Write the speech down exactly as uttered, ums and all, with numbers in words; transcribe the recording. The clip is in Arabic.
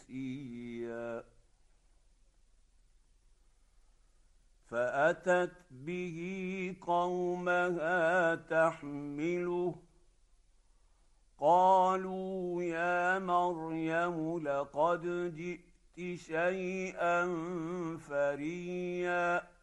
نسيا فأتت به قومها تحمله قالوا يا مريم لقد جئت شيئا فريا